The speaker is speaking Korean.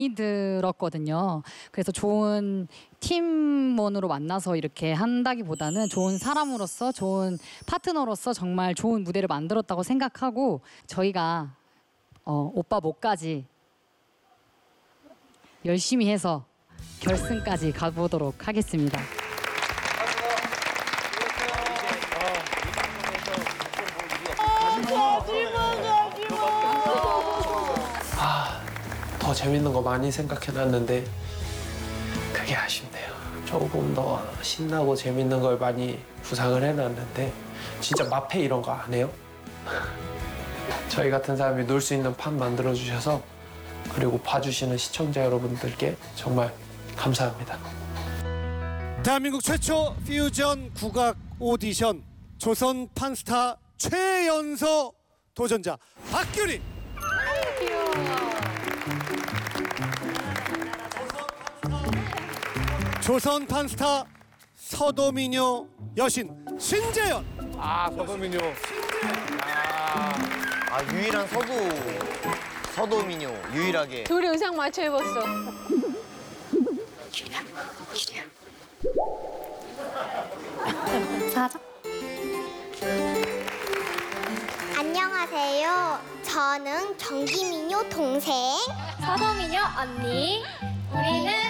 들었거든요. 그래서 좋은 팀원으로 만나서 이렇게 한다기보다는 좋은 사람으로서, 좋은 파트너로서 정말 좋은 무대를 만들었다고 생각하고 저희가 오빠 목까지 열심히 해서 결승까지 가보도록 하겠습니다. 더 재밌는 거 많이 생각해놨는데 그게 아쉽네요. 조금 더 신나고 재밌는 걸 많이 구상을 해놨는데 진짜 마페 이런 거 안 해요? 저희 같은 사람이 놀 수 있는 판 만들어주셔서 그리고 봐주시는 시청자 여러분들께 정말 감사합니다. 대한민국 최초 퓨전 국악 오디션 조선 판스타 최연소 도전자 박규린. 조선 판스타 서도미녀 여신 신재현. 서도민요. 유일한 서도민요 유일하게. 둘이 의상 맞춰 입었어. 안녕하세요. 저는 정기민요 동생 서도미녀 언니. 우리는